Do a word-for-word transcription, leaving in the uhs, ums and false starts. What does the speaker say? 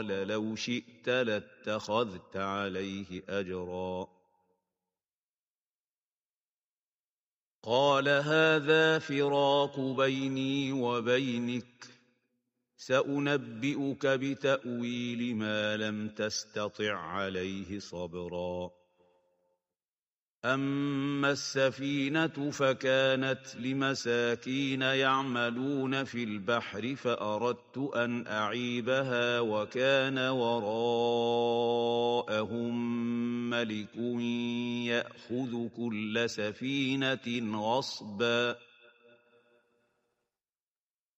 لو شئت لاتخذت عليه أجرا. قال هذا فراق بيني وبينك، سأنبئك بتأويل ما لم تستطع عليه صبرا. أما السفينة فكانت لمساكين يعملون في البحر فأردت أن أعيبها وكان وراءهم ملك يأخذ كل سفينة غصبا.